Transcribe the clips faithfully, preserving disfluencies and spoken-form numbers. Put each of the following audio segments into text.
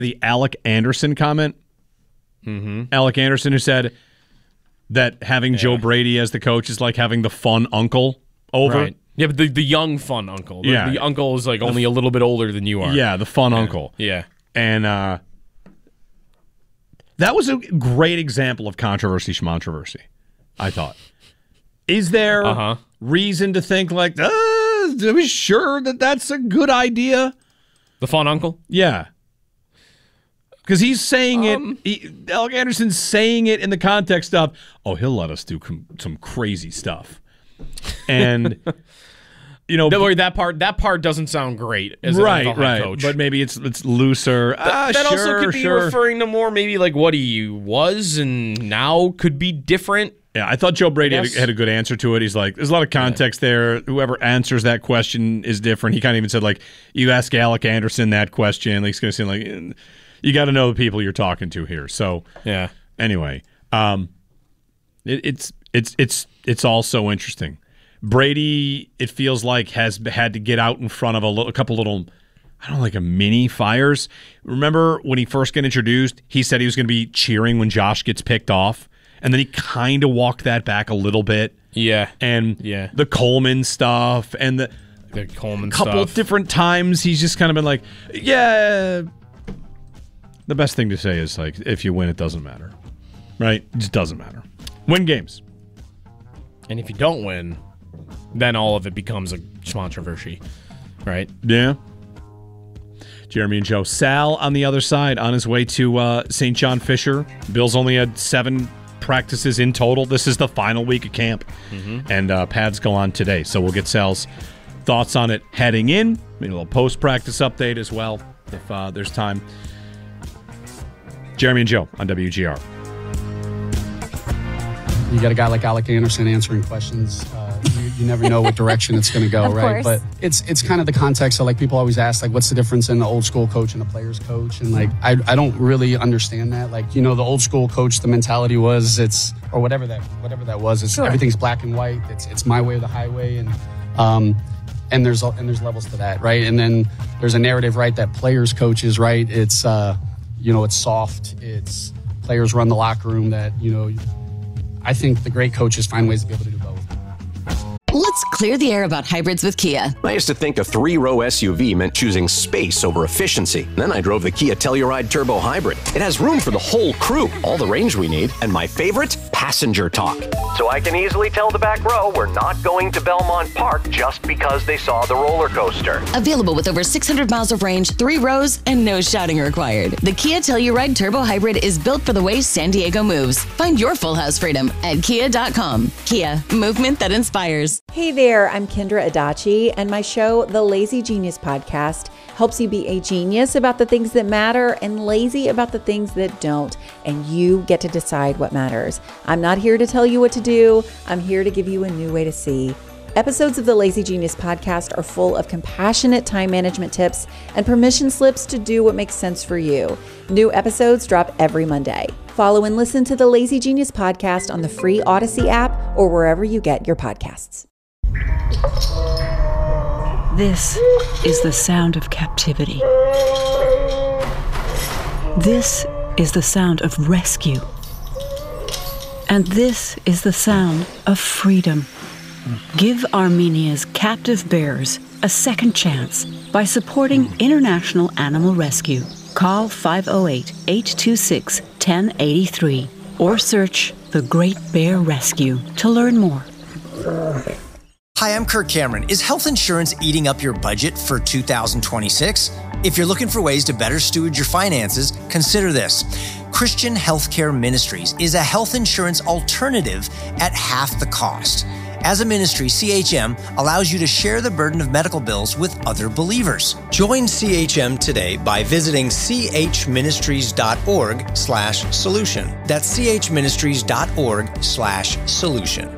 the Alec Anderson comment? Mm-hmm. Alec Anderson, who said that having yeah. Joe Brady as the coach is like having the fun uncle over. Right. Yeah, but the, the young fun uncle. The, yeah. the uncle is like only a little bit older than you are. Yeah, the fun yeah. uncle. Yeah. And uh, that was a great example of controversy schmontroversy, I thought. Is there uh-huh. reason to think like, uh, are we sure that that's a good idea? The fun uncle? Yeah. Because he's saying um, it, he, Alec Anderson's saying it in the context of, oh, he'll let us do com- some crazy stuff. And, you know. That, that part that part doesn't sound great as right, a right. coach. But maybe it's it's looser. Th- ah, that sure, also could be sure. referring to more maybe like what he was and now could be different. Yeah, I thought Joe Brady had a, had a good answer to it. He's like, there's a lot of context yeah. there. Whoever answers that question is different. He kind of even said, like, you ask Alec Anderson that question. Like, he's going to say, like, you got to know the people you're talking to here. So, yeah. Anyway, um, it, it's it's it's it's all so interesting. Brady, it feels like, has had to get out in front of a, little, a couple little, I don't know, like a mini fires. Remember when he first got introduced, he said he was going to be cheering when Josh gets picked off. And then he kind of walked that back a little bit. Yeah. And yeah. the Coleman stuff and the, the Coleman couple stuff. of different times he's just kind of been like, yeah. The best thing to say is, like, if you win, it doesn't matter. Right? It just doesn't matter. Win games. And if you don't win, then all of it becomes a controversy. Right? Yeah. Jeremy and Joe. Sal on the other side on his way to uh, Saint John Fisher. Bills only had seven practices in total. This is the final week of camp. Mm-hmm. And uh, pads go on today. So we'll get Sal's thoughts on it heading in. Maybe a little post-practice update as well if uh, there's time. Jeremy and Joe on W G R. You got a guy like Alec Anderson answering questions. Uh, you, you never know what direction it's going to go, right? Course. But it's it's kind of the context of, like, people always ask, like, what's the difference in the old school coach and the players coach? And, like, I I don't really understand that. Like, you know, the old school coach, the mentality was it's or whatever that whatever that was. It's sure. everything's black and white. It's it's my way or the highway, and um and there's and there's levels to that, right? And then there's a narrative, right, that players coaches, right? It's uh you know, it's soft. It's players run the locker room. That, you know. I think the great coaches find ways to be able to do both. Let's clear the air about hybrids with Kia. I used to think a three-row S U V meant choosing space over efficiency. Then I drove the Kia Telluride Turbo Hybrid. It has room for the whole crew, all the range we need, and my favorite, passenger talk. So I can easily tell the back row we're not going to Belmont Park just because they saw the roller coaster. Available with over six hundred miles of range, three rows, and no shouting required. The Kia Telluride Turbo Hybrid is built for the way San Diego moves. Find your full house freedom at kia dot com. Kia, movement that inspires. Hey there, I'm Kendra Adachi, and my show, The Lazy Genius Podcast, helps you be a genius about the things that matter and lazy about the things that don't, and you get to decide what matters. I'm not here to tell you what to do. I'm here to give you a new way to see. Episodes of the Lazy Genius Podcast are full of compassionate time management tips and permission slips to do what makes sense for you. New episodes drop every Monday. Follow and listen to the Lazy Genius Podcast on the free Odyssey app or wherever you get your podcasts. This is the sound of captivity. This is the sound of rescue. And this is the sound of freedom. Give Armenia's captive bears a second chance by supporting International Animal Rescue. Call five oh eight, eight two six, one oh eight three or search The Great Bear Rescue to learn more. Hi, I'm Kirk Cameron. Is health insurance eating up your budget for two thousand twenty-six? If you're looking for ways to better steward your finances, consider this. Christian Healthcare Ministries is a health insurance alternative at half the cost. As a ministry, C H M allows you to share the burden of medical bills with other believers. Join C H M today by visiting chministries.org slash solution. That's chministries.org slash solution.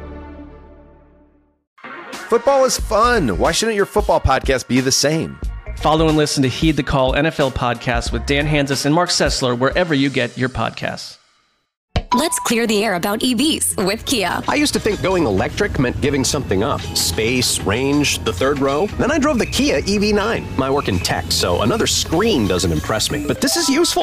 Football is fun. Why shouldn't your football podcast be the same? Follow and listen to Heed the Call N F L podcast with Dan Hanzus and Mark Sessler wherever you get your podcasts. Let's clear the air about E Vs with Kia. I used to think going electric meant giving something up. Space, range, the third row. Then I drove the Kia E V nine. I work in tech, so another screen doesn't impress me. But this is useful.